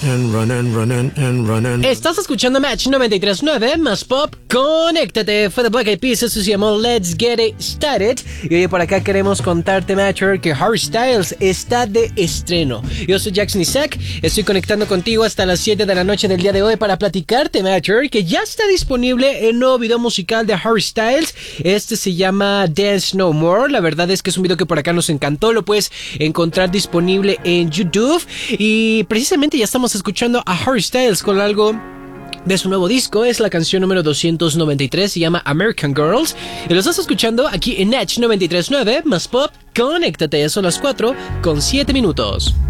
Estás escuchando Match 93.9 más pop. Conéctate. Fue de Black Eyed Peas. Eso se llamó Let's Get It Started. Y hoy por acá queremos contarte, Matcher, que Harry Styles está de estreno. Yo soy Jackson Isaac. Estoy conectando contigo hasta las 7 de la noche del día de hoy para platicarte, Matcher, que ya está disponible el nuevo video musical de Harry Styles. Este se llama Dance No More. La verdad es que es un video que por acá nos encantó. Lo puedes encontrar disponible en YouTube. Y precisamente ya estamos escuchando a Harry Styles con algo de su nuevo disco. Es la canción número 293, se llama American Girls, y lo estás escuchando aquí en Match 93.9 más pop. Conéctate, son las 4:07.